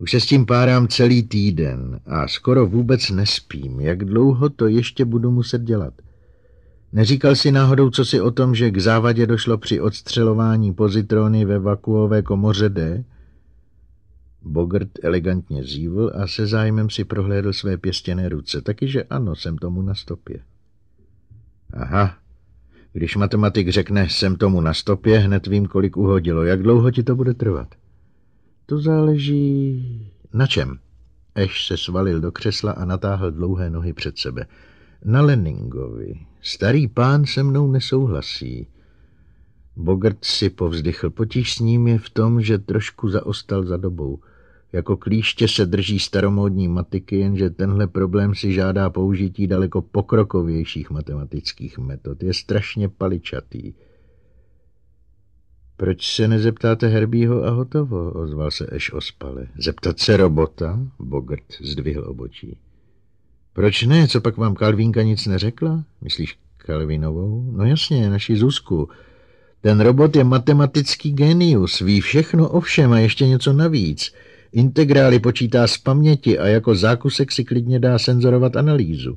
Už se s tím párám celý týden a skoro vůbec nespím. Jak dlouho to ještě budu muset dělat? Neříkal si náhodou co si o tom, že k závadě došlo při odstřelování pozitrony ve vakuové komoře D? Bogart elegantně zívl a se zájmem si prohlédl své pěstěné ruce. Taky, že ano, jsem tomu na stopě. Aha, když matematik řekne, jsem tomu na stopě, hned vím, kolik uhodilo. Jak dlouho ti to bude trvat? To záleží... Na čem? Ash se svalil do křesla a natáhl dlouhé nohy před sebe. Na Leningovi. Starý pán se mnou nesouhlasí. Bogart si povzdychl. Potíž s ním je v tom, že trošku zaostal za dobou. Jako klíště se drží staromódní matiky, jenže tenhle problém si žádá použití daleko pokrokovějších matematických metod. Je strašně paličatý. Proč se nezeptáte Herbieho a hotovo, ozval se Ash ospale. Zeptat se robota? Bogart zdvihl obočí. Proč ne? Co pak vám Kalvínka nic neřekla? Myslíš Kalvinovou? No jasně, naši Zuzku. Ten robot je matematický génius, ví všechno o všem a ještě něco navíc. Integrály počítá z paměti a jako zákusek si klidně dá senzorovat analýzu.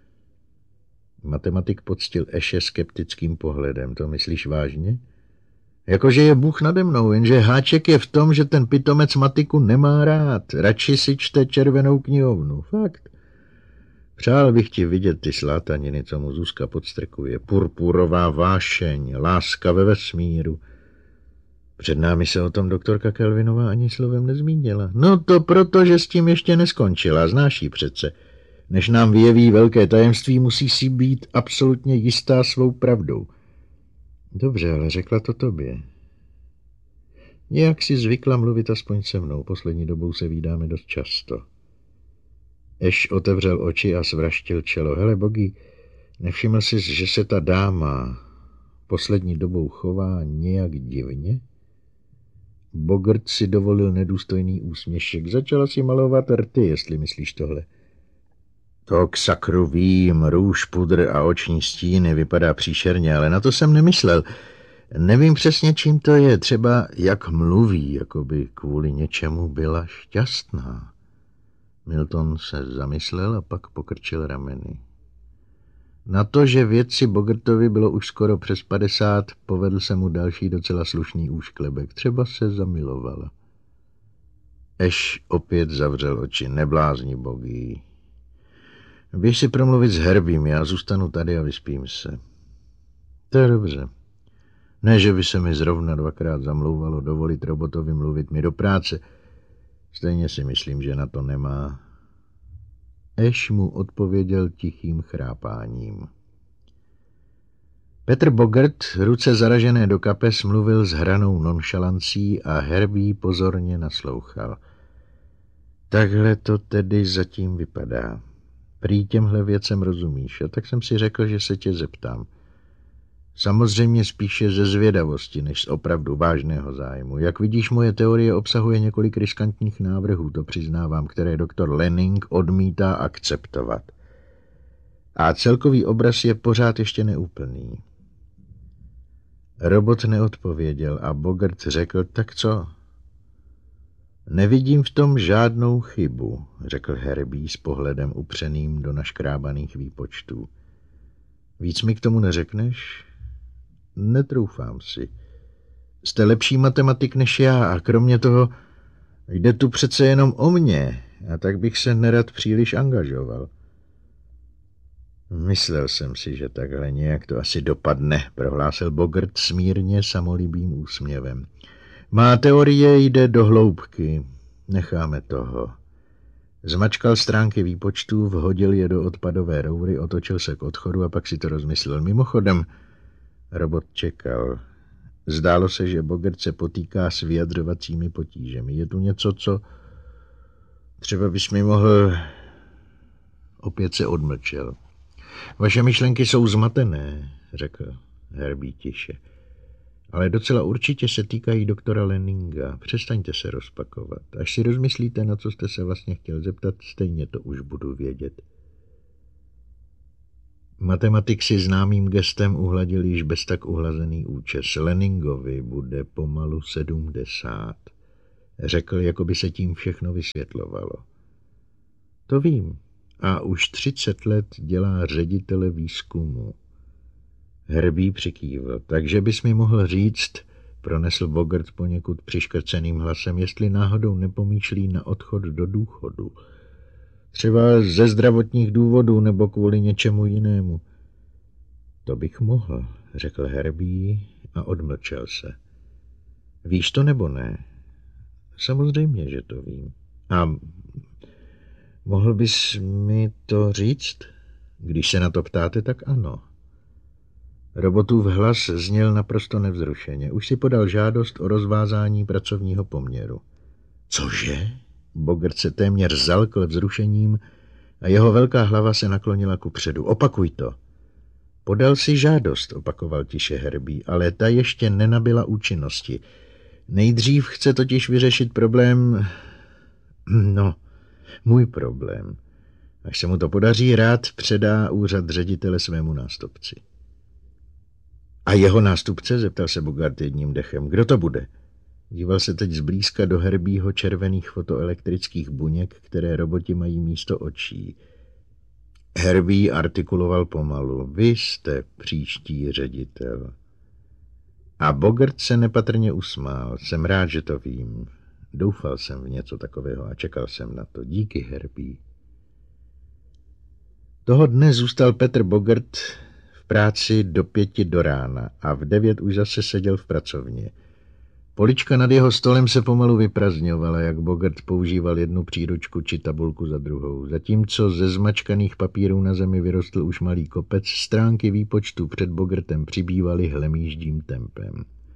Matematik poctil Ashe skeptickým pohledem. To myslíš vážně? Jakože je Bůh nade mnou, jenže háček je v tom, že ten pitomec matiku nemá rád. Radši si čte Červenou knihovnu. Fakt. Přál bych ti vidět ty slátaniny, co mu Zuzka podstrkuje. Purpurová vášeň, láska ve vesmíru. Před námi se o tom doktorka Kelvinová ani slovem nezmínila. No to proto, že s tím ještě neskončila, znáš jí přece. Než nám vyjeví velké tajemství, musí si být absolutně jistá svou pravdou. Dobře, ale řekla to tobě. Nějak si zvykla mluvit aspoň se mnou, poslední dobou se vídáme dost často. Ash otevřel oči a svraštil čelo. Hele, Bogi, nevšiml jsi, že se ta dáma poslední dobou chová nějak divně? Bogart si dovolil nedůstojný úsměšek. Začala si malovat rty, jestli myslíš tohle. To k sakru vím, růž, pudr a oční stíny vypadá příšerně, ale na to jsem nemyslel. Nevím přesně, čím to je, třeba jak mluví, jako by kvůli něčemu byla šťastná. Milton se zamyslel a pak pokrčil rameny. Na to, že vědci Bogartovi bylo už skoro přes 50, povedl se mu další docela slušný úšklebek. Třeba se zamilovala. Ash opět zavřel oči. Neblázni, Bogi. Běž si promluvit s Herbím, já zůstanu tady a vyspím se. To je dobře. Ne, že by se mi zrovna 2krát zamlouvalo dovolit robotovi mluvit mi do práce. Stejně si myslím, že na to nemá. Ash mu odpověděl tichým chrápáním. Petr Bogart, ruce zaražené do kapes, mluvil s hranou nonšalancí a Herbie pozorně naslouchal. Takhle to tedy zatím vypadá. Prý těmhle věcem rozumíš, a tak jsem si řekl, že se tě zeptám. Samozřejmě spíše ze zvědavosti, než z opravdu vážného zájmu. Jak vidíš, moje teorie obsahuje několik riskantních návrhů, to přiznávám, které doktor Lenning odmítá akceptovat. A celkový obraz je pořád ještě neúplný. Robot neodpověděl a Bogart řekl, tak co? Nevidím v tom žádnou chybu, řekl Herbie s pohledem upřeným do naškrábaných výpočtů. Víc mi k tomu neřekneš? Netroufám si. Jste lepší matematik než já a kromě toho jde tu přece jenom o mě a tak bych se nerad příliš angažoval. Myslel jsem si, že takhle nějak to asi dopadne, prohlásil Bogart s mírně samolibým úsměvem. Má teorie jde do hloubky. Necháme toho. Zmačkal stránky výpočtů, vhodil je do odpadové roury, otočil se k odchodu a pak si to rozmyslel. Mimochodem, robot čekal. Zdálo se, že Bogart se potýká s vyjadřovacími potížemi. Je tu něco, co třeba bys mi mohl... Opět se odmlčel. Vaše myšlenky jsou zmatené, řekl Herbie tiše. Ale docela určitě se týkají doktora Lenninga. Přestaňte se rozpakovat. Až si rozmyslíte, na co jste se vlastně chtěl zeptat, stejně to už budu vědět. Matematik si známým gestem uhladil již bez tak uhlazený účes. Lenningovi bude pomalu 70. Řekl, jako by se tím všechno vysvětlovalo. To vím. A už 30 let dělá ředitele výzkumu. Herbie přikývl. Takže bys mi mohl říct, pronesl Bogart poněkud přiškrceným hlasem, jestli náhodou nepomýšlí na odchod do důchodu. Třeba ze zdravotních důvodů nebo kvůli něčemu jinému. To bych mohl, řekl Herbie a odmlčel se. Víš to nebo ne? Samozřejmě, že to vím. A mohl bys mi to říct? Když se na to ptáte, tak ano. Robotův hlas zněl naprosto nevzrušeně. Už si podal žádost o rozvázání pracovního poměru. Cože? Bogart se téměř zalkl vzrušením a jeho velká hlava se naklonila kupředu. Opakuj to. Podal si žádost, opakoval tiše Herbie, ale ta ještě nenabyla účinnosti. Nejdřív chce totiž vyřešit problém... No, můj problém. Až se mu to podaří, rád předá úřad ředitele svému nástupci. A jeho nástupce? Zeptal se Bogart jedním dechem. Kdo to bude? Díval se teď zblízka do Herbieho červených fotoelektrických buněk, které roboti mají místo očí. Herbie artikuloval pomalu. Vy jste příští ředitel. A Bogart se nepatrně usmál. Jsem rád, že to vím. Doufal jsem v něco takového a čekal jsem na to. Díky, Herbie. Toho dne zůstal Petr Bogart v práci do 5 do rána a v 9 už zase seděl v pracovně. Polička nad jeho stolem se pomalu vyprazňovala, jak Bogart používal jednu příručku či tabulku za druhou. Zatímco ze zmačkaných papírů na zemi vyrostl už malý kopec, stránky výpočtu před Bogartem přibývaly hlemýždím tempem.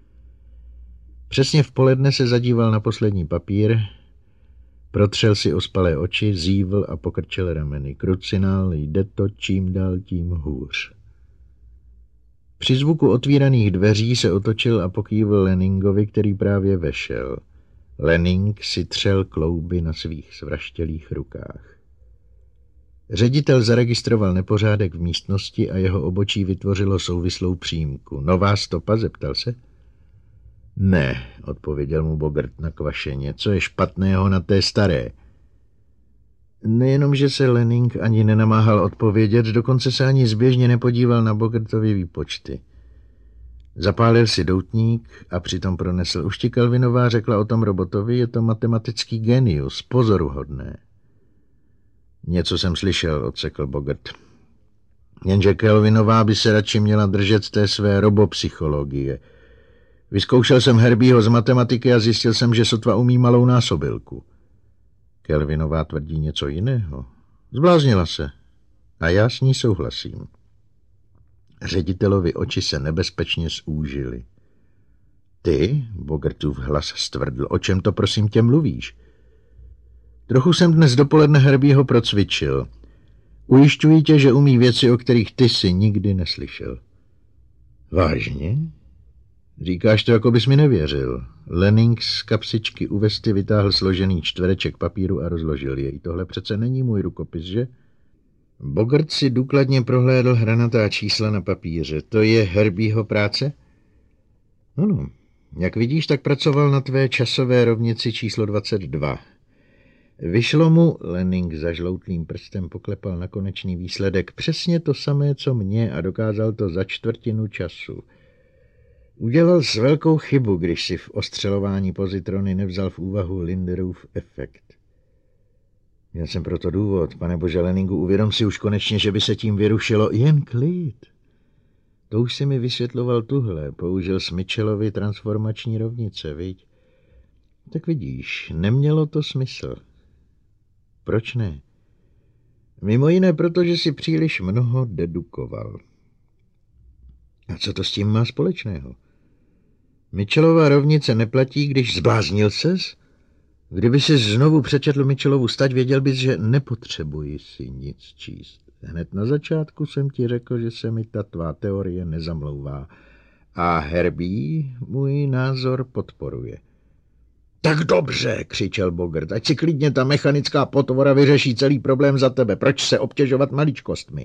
Přesně v poledne se zadíval na poslední papír, protřel si ospalé oči, zívl a pokrčil rameny. Krucinál, jde to čím dál tím hůř. Při zvuku otvíraných dveří se otočil a pokývl Leningovi, který právě vešel. Lening si třel klouby na svých svraštělých rukách. Ředitel zaregistroval nepořádek v místnosti a jeho obočí vytvořilo souvislou přímku. Nová stopa, zeptal se? Ne, odpověděl mu Bogart nakvašeně. Co je špatného na té staré? Nejenom, že se Lening ani nenamáhal odpovědět, dokonce se ani zběžně nepodíval na Bogartovy výpočty. Zapálil si doutník a přitom pronesl. Už ti Kelvinová řekla o tom robotovi, je to matematický genius, pozoruhodné. Něco jsem slyšel, odsekl Bogart. Jenže Kelvinová by se radši měla držet té své robopsychologie. Vyzkoušel jsem Herbieho z matematiky a zjistil jsem, že sotva umí malou násobilku. Kelvinová tvrdí něco jiného. Zbláznila se. A já s ní souhlasím. Ředitelovi oči se nebezpečně zúžily. Ty, Bogartův hlas stvrdl, o čem to prosím tě mluvíš? Trochu jsem dnes dopoledne Herbieho procvičil. Ujišťuji tě, že umí věci, o kterých ty si nikdy neslyšel. Vážně? Říkáš to, jako bys mi nevěřil. Lening z kapsičky u vesty vytáhl složený čtvereček papíru a rozložil jej. Tohle přece není můj rukopis, že? Bogart si důkladně prohlédl hranatá čísla na papíře. To je Herbieho práce? Ano. Jak vidíš, tak pracoval na tvé časové rovnici číslo 22. Vyšlo mu, Lening zažloutlým prstem poklepal na konečný výsledek, přesně to samé, co mě, a dokázal to za čtvrtinu času. Udělal s velkou chybu, když si v ostřelování pozitrony nevzal v úvahu Linderův efekt. Měl jsem proto důvod, pane bože Leningu, uvědom si už konečně, že by se tím vyrušilo. Jen klid. To už si mi vysvětloval tuhle, použil s Mitchellovy transformační rovnice, viď? Tak vidíš, nemělo to smysl. Proč ne? Mimo jiné, protože si příliš mnoho dedukoval. A co to s tím má společného? Mitchellova rovnice neplatí, když zbláznil ses? Kdyby si znovu přečetl Mitchellovu stať, věděl bys, že nepotřebuji si nic číst. Hned na začátku jsem ti řekl, že se mi ta tvá teorie nezamlouvá. A Herbie můj názor podporuje. Tak dobře, křičel Bogart, ať si klidně ta mechanická potvora vyřeší celý problém za tebe. Proč se obtěžovat maličkostmi?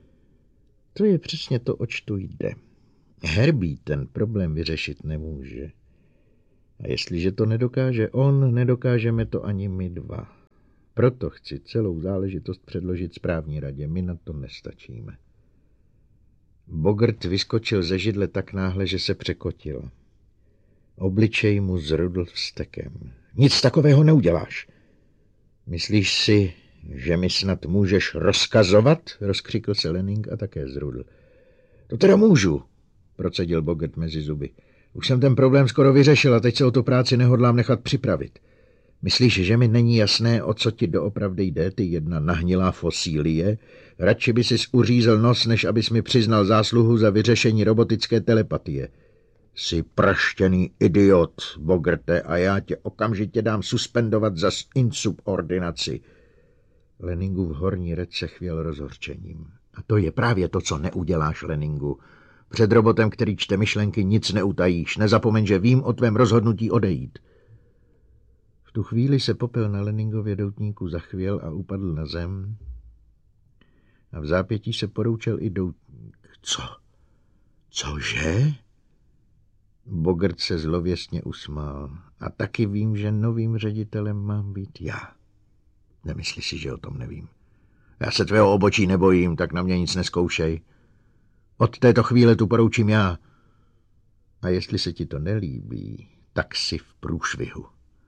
To je přesně to, oč tu jde. Herbie ten problém vyřešit nemůže. A jestliže to nedokáže on, nedokážeme to ani my dva. Proto chci celou záležitost předložit správní radě. My na to nestačíme. Bogart vyskočil ze židle tak náhle, že se překotil. Obličej mu zrudl vztekem. Nic takového neuděláš. Myslíš si, že mi snad můžeš rozkazovat? Rozkřikl se Lening a také zrudl. To teda můžu, procedil Bogart mezi zuby. Už jsem ten problém skoro vyřešil a teď se o tu práci nehodlám nechat připravit. Myslíš, že mi není jasné, o co ti doopravdy jde, ty jedna nahnilá fosílie? Radši by sis uřízel nos, než abys mi přiznal zásluhu za vyřešení robotické telepatie. Jsi praštěný idiot, Bogarte, a já tě okamžitě dám suspendovat za insubordinaci. Leningův horní red se chvěl rozhořčením. A to je právě to, co neuděláš, Leningu. Před robotem, který čte myšlenky, nic neutajíš. Nezapomeň, že vím o tvém rozhodnutí odejít. V tu chvíli se popel na Leningově doutníku zachvěl a upadl na zem a v zápětí se poroučel i doutník. Co? Cože? Bogart se zlověstně usmál. A taky vím, že novým ředitelem mám být já. Nemyslí si, že o tom nevím. Já se tvého obočí nebojím, tak na mě nic nezkoušej. Od této chvíle tu poroučím já. A jestli se ti to nelíbí, tak si v průšvihu.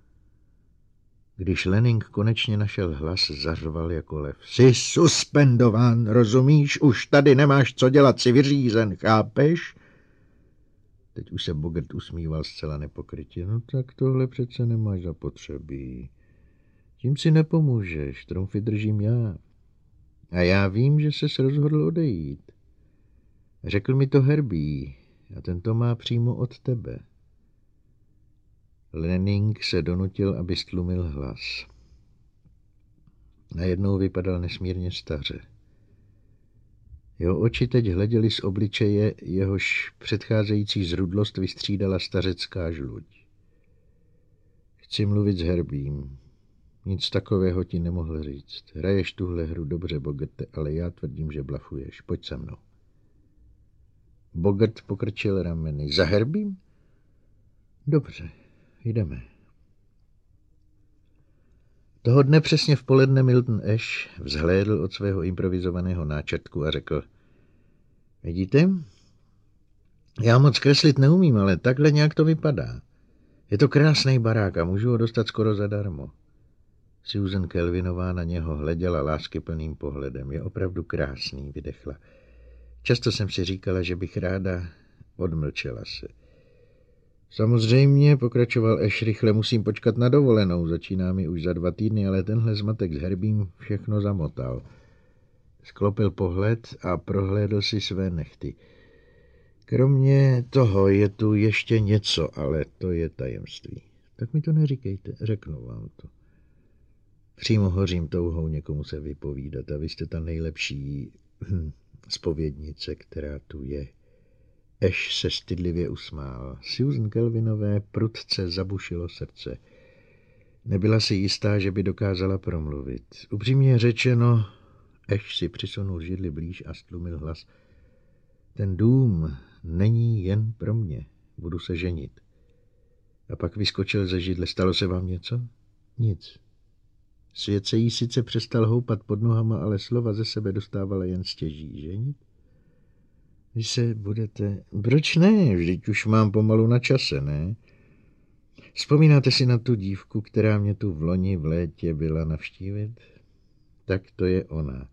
Když Lening konečně našel hlas, zařval jako lev. Jsi suspendován, rozumíš? Už tady nemáš co dělat, jsi vyřízen, chápeš? Teď už se Bogart usmíval zcela nepokrytě. No tak tohle přece nemáš zapotřebí. Tím si nepomůžeš, trumfy držím já. A já vím, že ses rozhodl odejít. Řekl mi to Herbie a ten to má přímo od tebe. Lening se donutil, aby stlumil hlas. Najednou vypadal nesmírně staře. Jeho oči teď hleděly z obličeje, jehož předcházející zrudlost vystřídala stařecká žluď. Chci mluvit s Herbiem. Nic takového ti nemohl říct. Hraješ tuhle hru dobře, Bogarte, ale já tvrdím, že blafuješ. Pojď se mnou. Bogart pokrčil rameny. Za Herbiem? Dobře, jdeme. Toho dne přesně v poledne Milton Ash vzhlédl od svého improvizovaného náčrtku a řekl: Vidíte? Já moc kreslit neumím, ale takhle nějak to vypadá. Je to krásný barák a můžu ho dostat skoro zadarmo. Susan Kelvinová na něho hleděla láskyplným pohledem. Je opravdu krásný, vydechla. Často jsem si říkala, že bych ráda, odmlčela se. Samozřejmě, pokračoval Ash rychle, musím počkat na dovolenou. Začíná mi už za 2 týdny, ale tenhle zmatek s Herbiem všechno zamotal. Sklopil pohled a prohlédl si své nehty. Kromě toho je tu ještě něco, ale to je tajemství. Tak mi to neříkejte, řeknu vám to. Přímo hořím touhou někomu se vypovídat a vy jste ta nejlepší zpovědnice, která tu je. Ash se stydlivě usmál. Susan Kelvinové prudce zabušilo srdce. Nebyla si jistá, že by dokázala promluvit. Upřímně řečeno, Ash si přisunul židli blíž a stlumil hlas. Ten dům není jen pro mě. Budu se ženit. A pak vyskočil ze židle. Stalo se vám něco? Nic. Svět se jí sice přestal houpat pod nohama, ale slova ze sebe dostávala jen stěží. Ženit? Vy se budete... Proč ne? Vždyť už mám pomalu na čase, ne? Vzpomínáte si na tu dívku, která mě tu v loni v létě byla navštívit? Tak to je ona.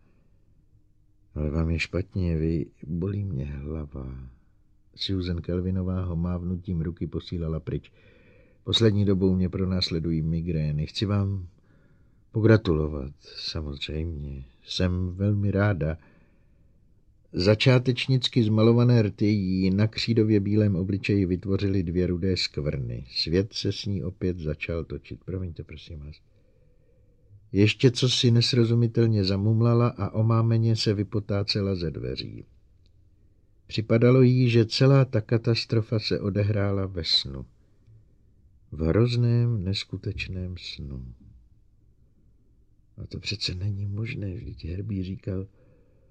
Ale vám je špatně, bolí mě hlava. Susan Kelvinová ho mávnutím ruky posílala pryč. Poslední dobou mě pronásledují migrény. Chci vám pogratulovat, samozřejmě. Jsem velmi ráda. Začátečnicky zmalované rty jí na křídově bílém obličeji vytvořily 2 rudé skvrny. Svět se s ní opět začal točit. Promiňte, prosím vás. Ještě co si nesrozumitelně zamumlala a omámeně se vypotácela ze dveří. Připadalo jí, že celá ta katastrofa se odehrála ve snu. V hrozném, neskutečném snu. A to přece není možné, vždyť Herbie říkal...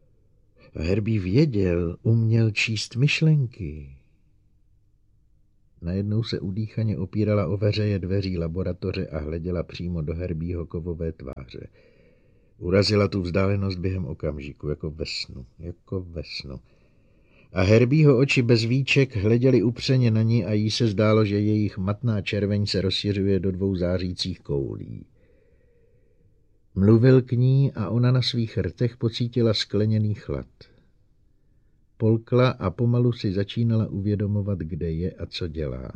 A Herbie věděl, uměl číst myšlenky. Najednou se udýchaně opírala o veřeje dveří laboratoře a hleděla přímo do Herbieho kovové tváře. Urazila tu vzdálenost během okamžiku, jako ve snu. A Herbieho oči bez víček hleděly upřeně na ní a jí se zdálo, že jejich matná červeň se rozšiřuje do 2 zářících koulí. Mluvil k ní a ona na svých rtech pocítila skleněný chlad. Polkla a pomalu si začínala uvědomovat, kde je a co dělá.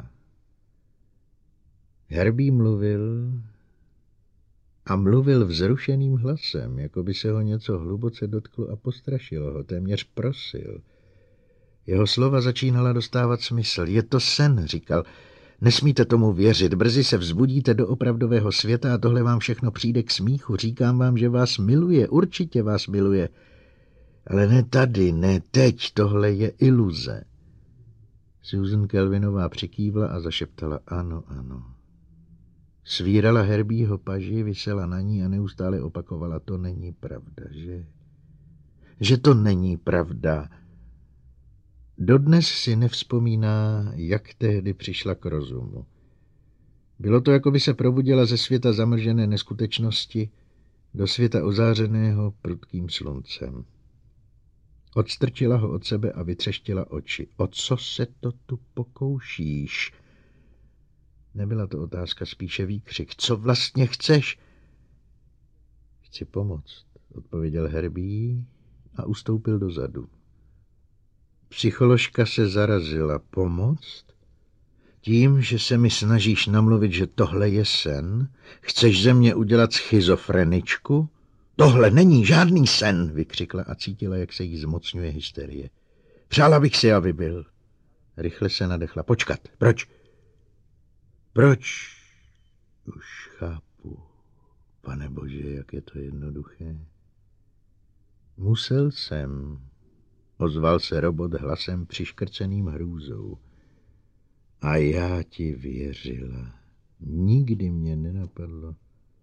Herbie mluvil a mluvil vzrušeným hlasem, jako by se ho něco hluboce dotklo a postrašilo ho, téměř prosil. Jeho slova začínala dostávat smysl. Je to sen, říkal. Nesmíte tomu věřit, brzy se vzbudíte do opravdového světa a tohle vám všechno přijde k smíchu. Říkám vám, že vás miluje, určitě vás miluje. Ale ne tady, ne teď, tohle je iluze. Susan Kelvinová přikývla a zašeptala ano, ano. Svírala Herbieho paži, visela na ní a neustále opakovala, to není pravda, že to není pravda. Dodnes si nevzpomíná, jak tehdy přišla k rozumu. Bylo to, jako by se probudila ze světa zamlžené neskutečnosti do světa ozářeného prudkým sluncem. Odstrčila ho od sebe a vytřeštila oči. O co se to tu pokoušíš? Nebyla to otázka, spíše výkřik. Co vlastně chceš? Chci pomoct, odpověděl Herbie a ustoupil dozadu. Psycholožka se zarazila. Pomoct? Tím, že se mi snažíš namluvit, že tohle je sen? Chceš ze mě udělat schizofreničku? Tohle není žádný sen, vykřikla a cítila, jak se jí zmocňuje hysterie. Přála bych si, aby byl. Rychle se nadechla. Počkat, proč? Proč? Už chápu. Pane Bože, jak je to jednoduché. Musel jsem, ozval se robot hlasem přiškrceným hrůzou. A já ti věřila. Nikdy mě nenapadlo.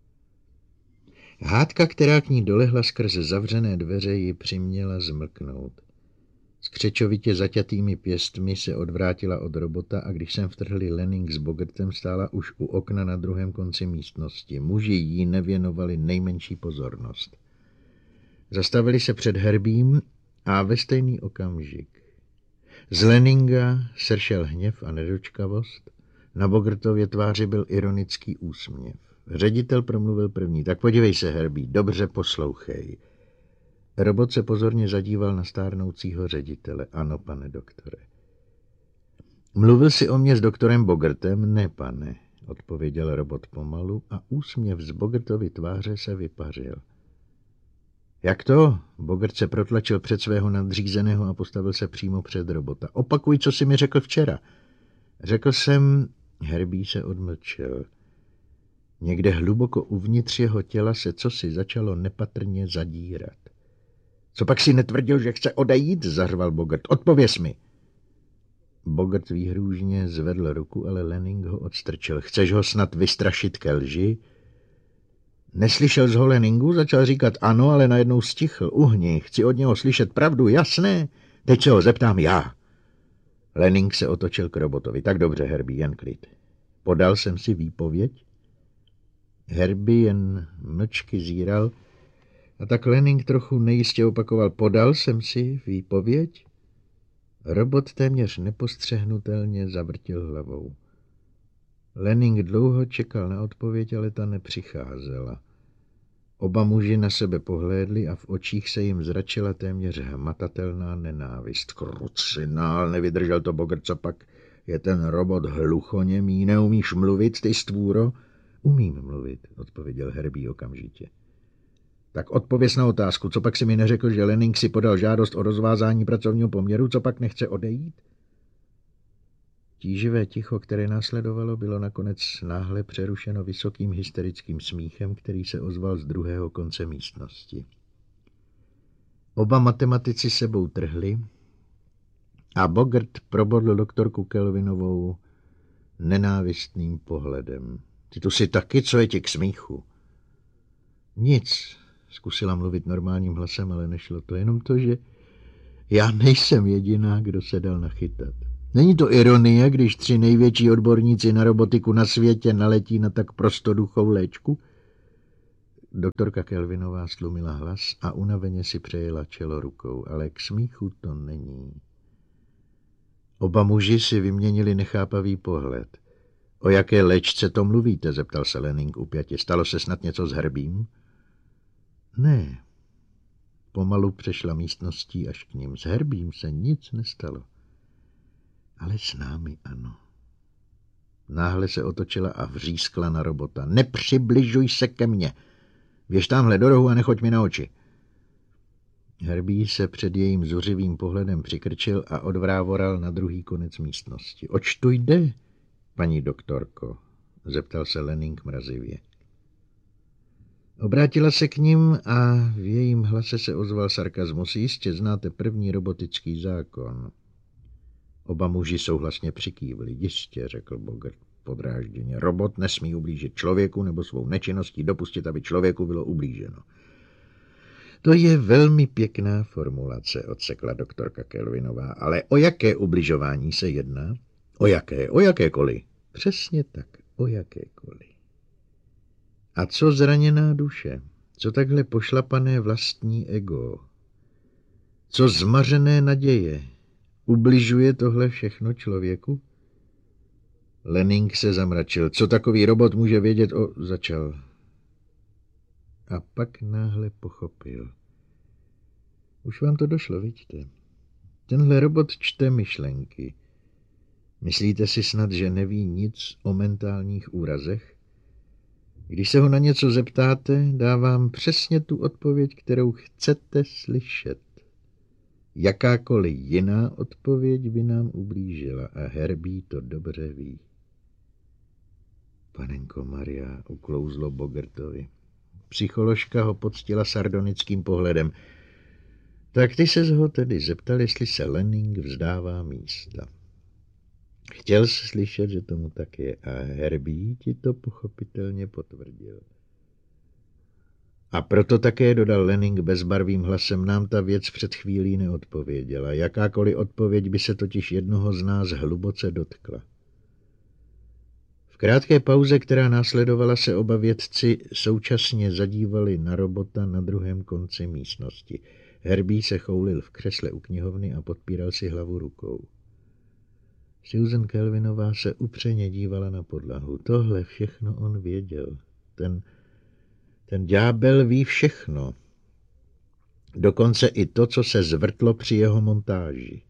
Hádka, která k ní dolehla skrze zavřené dveře, ji přiměla zmlknout. S křečovitě zaťatými pěstmi se odvrátila od robota a když sem vtrhli Lanning s Bogertem, stála už u okna na druhém konci místnosti. Muži jí nevěnovali nejmenší pozornost. Zastavili se před Herbiem a ve stejný okamžik. Z Lanninga sršel hněv a nedočkavost, na Bogertově tváři byl ironický úsměv. Ředitel promluvil první. Tak podívej se, Herbie, dobře poslouchej. Robot se pozorně zadíval na stárnoucího ředitele. Ano, pane doktore. Mluvil jsi o mě s doktorem Bogertem? Ne, pane, odpověděl robot pomalu a úsměv z Bogertovy tváře se vypařil. Jak to? Bogert se protlačil před svého nadřízeného a postavil se přímo před robota. Opakuj, co jsi mi řekl včera. Řekl jsem... Herbie se odmlčel. Někde hluboko uvnitř jeho těla se cosi začalo nepatrně zadírat. Co pak si netvrdil, že chce odejít? Zařval Bogert. Odpověz mi. Bogert výhrůžně zvedl ruku, ale Lanning ho odstrčil. Chceš ho snad vystrašit ke lži? Neslyšel z ho Lanningu? Začal říkat ano, ale najednou stichl. Uhni, chci od něho slyšet pravdu, jasné? Teď se ho zeptám já. Lanning se otočil k robotovi. Tak dobře, Herbie, jen klid. Podal jsem si výpověď? Herbie jen mlčky zíral a tak Lanning trochu nejistě opakoval. Podal jsem si výpověď? Robot téměř nepostřehnutelně zavrtil hlavou. Lanning dlouho čekal na odpověď, ale ta nepřicházela. Oba muži na sebe pohlédli a v očích se jim zračila téměř hmatatelná nenávist. Krucinál, nevydržel to Bogert, co pak je ten robot hluchoněmý, neumíš mluvit, ty stvůro? Umím mluvit, odpověděl Herbie okamžitě. Tak odpověz na otázku, co pak si mi neřekl, že Lanning si podal žádost o rozvázání pracovního poměru, co pak nechce odejít? Tíživé ticho, které následovalo, bylo nakonec náhle přerušeno vysokým hysterickým smíchem, který se ozval z druhého konce místnosti. Oba matematici sebou trhli a Bogert probodl doktorku Kelvinovou nenávistným pohledem. Ty tu jsi taky, co je ti k smíchu? Nic, zkusila mluvit normálním hlasem, ale nešlo to. Jenom to, že já nejsem jediná, kdo se dal nachytat. Není to ironie, když 3 největší odborníci na robotiku na světě naletí na tak prostoduchou léčku? Doktorka Kelvinová stlumila hlas a unaveně si přejela čelo rukou, ale k smíchu to není. Oba muži si vyměnili nechápavý pohled. O jaké léčce to mluvíte, zeptal se Lening upjatě. Stalo se snad něco s Herbím? Ne. Pomalu přešla místností až k ním. S Herbím se nic nestalo. Ale s námi ano. Náhle se otočila a vřískla na robota. Nepřibližuj se ke mně. Běž tamhle do rohu a nechoď mi na oči. Herbie se před jejím zuřivým pohledem přikrčil a odvrávoral na druhý konec místnosti. Oč tu jde, paní doktorko? Zeptal se Lening mrazivě. Obrátila se k ním a v jejím hlase se ozval sarkazmus. Jistě znáte první robotický zákon. Oba muži souhlasně přikývli. Jistě, řekl Bogart podrážděně. Robot nesmí ublížit člověku nebo svou nečinností dopustit, aby člověku bylo ublíženo. To je velmi pěkná formulace, odsekla doktorka Kelvinová. Ale o jaké ubližování se jedná? O jaké? O jakékoliv? Přesně tak, o jakékoliv. A co zraněná duše? Co takhle pošlapané vlastní ego? Co zmařené naděje? Ubližuje tohle všechno člověku? Lening se zamračil. Co takový robot může vědět o... Začal. A pak náhle pochopil. Už vám to došlo, vidíte. Tenhle robot čte myšlenky. Myslíte si snad, že neví nic o mentálních úrazech? Když se ho na něco zeptáte, dá vám přesně tu odpověď, kterou chcete slyšet. Jakákoliv jiná odpověď by nám ublížila a Herbie to dobře ví. Panenko Maria, uklouzlo Bogartovi. Psycholožka ho poctila sardonickým pohledem. Tak ty ses ho tedy zeptal, jestli se Lening vzdává místa. Chtěl jsi slyšet, že tomu tak je a Herbie ti to pochopitelně potvrdil. A proto také, dodal Lening bezbarvým hlasem, nám ta věc před chvílí neodpověděla. Jakákoliv odpověď by se totiž jednoho z nás hluboce dotkla. V krátké pauze, která následovala, se oba vědci současně zadívali na robota na druhém konci místnosti. Herbie se choulil v křesle u knihovny a podpíral si hlavu rukou. Susan Kelvinová se upřeně dívala na podlahu. Tohle všechno on věděl. Ten ďábel ví všechno. Dokonce i to, co se zvrtlo při jeho montáži.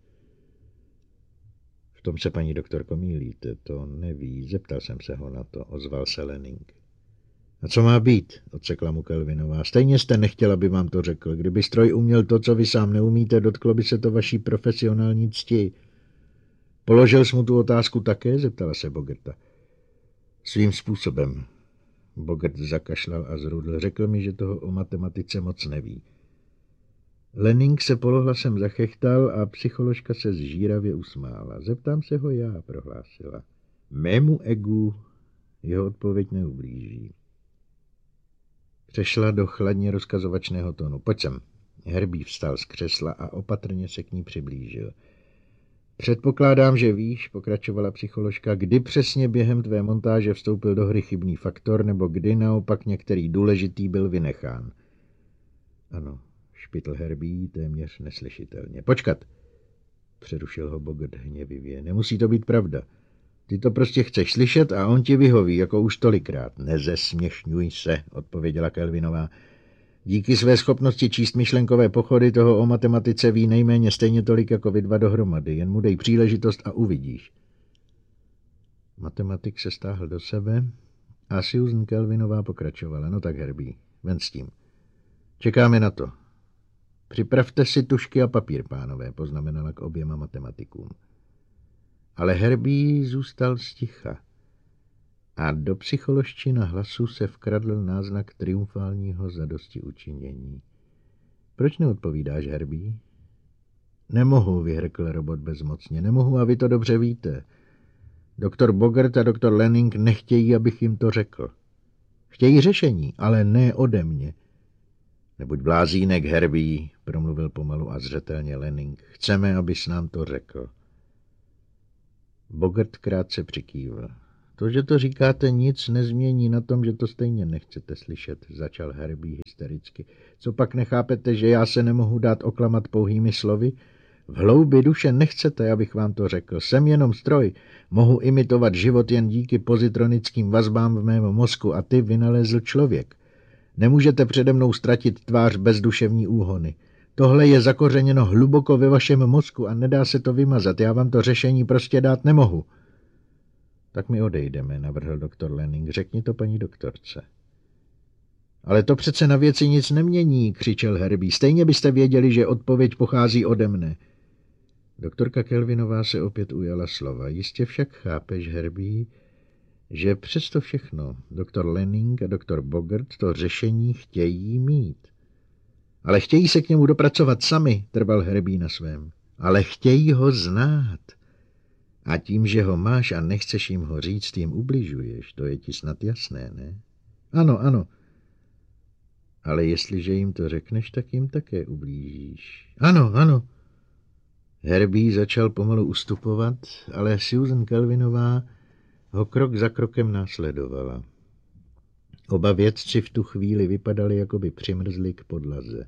V tom se, paní doktorko, mýlíte, to neví. Zeptal jsem se ho na to, ozval se Lening. A co má být, odsekla mu Kelvinová. Stejně jste nechtěla, aby vám to řekl. Kdyby stroj uměl to, co vy sám neumíte, dotklo by se to vaší profesionální cti. Položil jsi mu tu otázku také, zeptala se Bogarta. Svým způsobem. Bogart zakašlal a zrudl. Řekl mi, že toho o matematice moc neví. Lening se polohlasem zachechtal a psycholožka se zžíravě usmála. Zeptám se ho já, prohlásila. Mému egu jeho odpověď neublíží. Přešla do chladně rozkazovačného tónu. Pojď sem. Herbie vstal z křesla a opatrně se k ní přiblížil. Předpokládám, že víš, pokračovala psycholožka, kdy přesně během tvé montáže vstoupil do hry chybný faktor, nebo kdy naopak některý důležitý byl vynechán. Ano, špitl Herbie téměř neslyšitelně. Počkat, přerušil ho Bogart hněvivě. Nemusí to být pravda. Ty to prostě chceš slyšet a on ti vyhoví, jako už tolikrát. Nezesměšňuj se, odpověděla Kelvinová. Díky své schopnosti číst myšlenkové pochody toho o matematice ví nejméně stejně tolik jako vy dva dohromady. Jen mu dej příležitost a uvidíš. Matematik se stáhl do sebe a Susan Kelvinová pokračovala. No tak, Herbie, ven s tím. Čekáme na to. Připravte si tušky a papír, pánové, poznamenala k oběma matematikům. Ale Herbie zůstal sticha. A do psycholožčina hlasu se vkradl náznak triumfálního zadostiučinění. Proč neodpovídáš, Herbie? Nemohu, vyhrkl robot bezmocně. Nemohu a vy to dobře víte. Doktor Bogart a doktor Lening nechtějí, abych jim to řekl. Chtějí řešení, ale ne ode mě. Nebuď blázínek, Herbie, promluvil pomalu a zřetelně Lening. Chceme, abys nám to řekl. Bogart krátce přikývl. To, že to říkáte, nic nezmění na tom, že to stejně nechcete slyšet, začal Herbie hystericky. Co pak nechápete, že já se nemohu dát oklamat pouhými slovy? V hloubi duše nechcete, abych vám to řekl. Jsem jenom stroj. Mohu imitovat život jen díky pozitronickým vazbám v mém mozku a ty vynalezl člověk. Nemůžete přede mnou ztratit tvář bez duševní úhony. Tohle je zakořeněno hluboko ve vašem mozku a nedá se to vymazat. Já vám to řešení prostě dát nemohu. Tak my odejdeme, navrhl doktor Lanning. Řekni to paní doktorce. Ale to přece na věci nic nemění, křičel Herbie. Stejně byste věděli, že odpověď pochází ode mne. Doktorka Kelvinová se opět ujala slova. Jistě však chápeš, Herbie, že přesto všechno doktor Lanning a doktor Bogart to řešení chtějí mít. Ale chtějí se k němu dopracovat sami, trval Herbie na svém. Ale chtějí ho znát. A tím, že ho máš a nechceš jim ho říct, jim ubližuješ. To je ti snad jasné, ne? Ano, ano. Ale jestliže jim to řekneš, tak jim také ublížíš. Ano, ano. Herbie začal pomalu ustupovat, ale Susan Kelvinová ho krok za krokem následovala. Oba vědci v tu chvíli vypadali, jako by přimrzli k podlaze.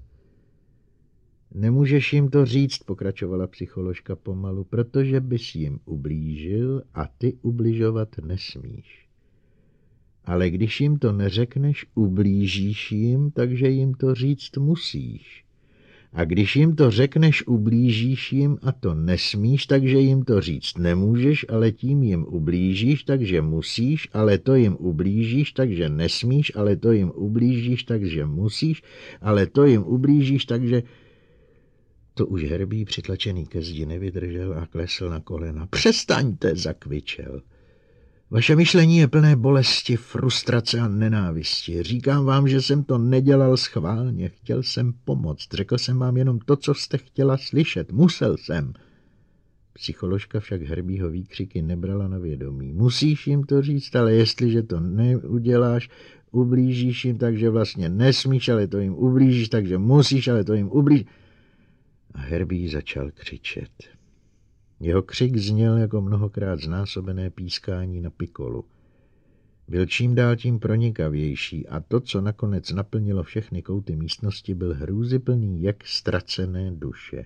Nemůžeš jim to říct, pokračovala psycholožka pomalu, protože bys jim ublížil a ty ubližovat nesmíš. Ale když jim to neřekneš, ublížíš jim, takže jim to říct musíš. A když jim to řekneš, ublížíš jim a to nesmíš, takže jim to říct nemůžeš, ale tím jim ublížíš, takže musíš, ale to jim ublížíš, takže nesmíš, ale to jim ublížíš, takže musíš, ale to jim ublížíš, takže... To už Herbie přitlačený ke zdi nevydržel a klesl na kolena. Přestaňte, zakvičel. Vaše myšlení je plné bolesti, frustrace a nenávisti. Říkám vám, že jsem to nedělal schválně. Chtěl jsem pomoct. Řekl jsem vám jenom to, co jste chtěla slyšet. Musel jsem. Psycholožka však Herbieho výkřiky nebrala na vědomí. Musíš jim to říct, ale jestliže to neuděláš, ublížíš jim, takže vlastně nesmíš, ale to jim ublížíš, takže musíš, ale to jim ublížíš. A Herbie začal křičet. Jeho křik zněl jako mnohokrát znásobené pískání na pikolu. Byl čím dál tím pronikavější a to, co nakonec naplnilo všechny kouty místnosti, byl hrůzyplný jak ztracené duše.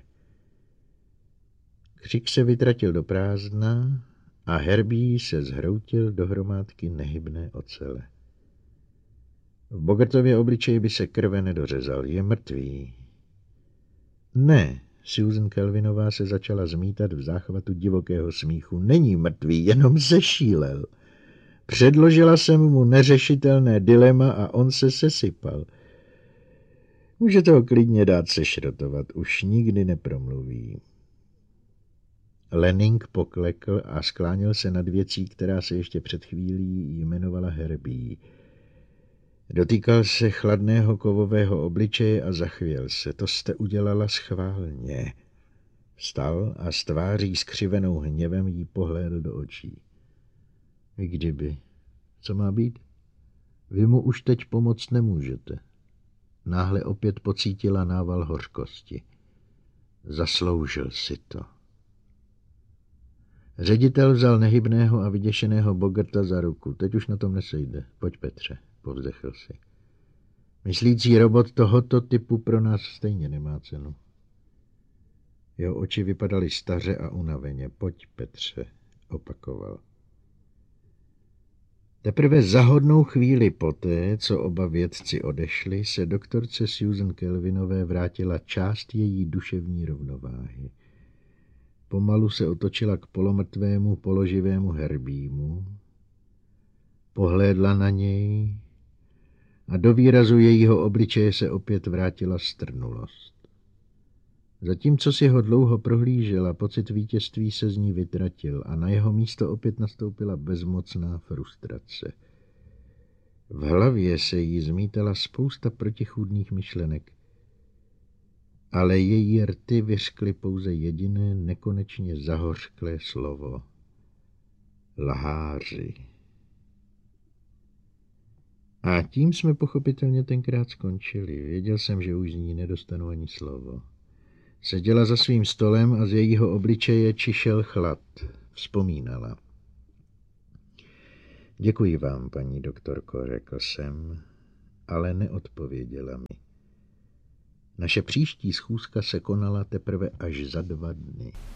Křik se vytratil do prázdna a Herbie se zhroutil do hromádky nehybné ocele. V Bogartově obličeji by se krve nedořezal. Je mrtvý. Ne, Susan Kelvinová se začala zmítat v záchvatu divokého smíchu. Není mrtvý, jenom zešílel. Předložila jsem mu neřešitelné dilema a on se sesypal. Můžete ho klidně dát sešrotovat, už nikdy nepromluví. Lanning poklekl a skláněl se nad věcí, která se ještě před chvílí jmenovala Herbie. Dotýkal se chladného kovového obličeje a zachvěl se. To jste udělala schválně. Vstal a s tváří skřivenou hněvem jí pohlédl do očí. I kdyby. Co má být? Vy mu už teď pomoct nemůžete. Náhle opět pocítila nával hořkosti. Zasloužil si to. Ředitel vzal nehybného a vyděšeného Bogarta za ruku. Teď už na tom nesejde. Pojď, Petře, povzdechl si. Myslící robot tohoto typu pro nás stejně nemá cenu. Jeho oči vypadaly staře a unaveně. Pojď, Petře, opakoval. Teprve za hodnou chvíli poté, co oba vědci odešli, se doktorce Susan Kelvinové vrátila část její duševní rovnováhy. Pomalu se otočila k polomrtvému, položivému Herbiemu, pohlédla na něj a do výrazu jejího obličeje se opět vrátila strnulost. Zatímco si ho dlouho prohlížela, pocit vítězství se z ní vytratil a na jeho místo opět nastoupila bezmocná frustrace. V hlavě se jí zmítala spousta protichůdných myšlenek, ale její rty vyřkly pouze jediné nekonečně zahořklé slovo. Lháři. A tím jsme pochopitelně tenkrát skončili. Věděl jsem, že už z ní nedostanu ani slovo. Seděla za svým stolem a z jejího obličeje čišel chlad. Vzpomínala. Děkuji vám, paní doktorko, řekl jsem, ale neodpověděla mi. Naše příští schůzka se konala teprve až za 2 dny.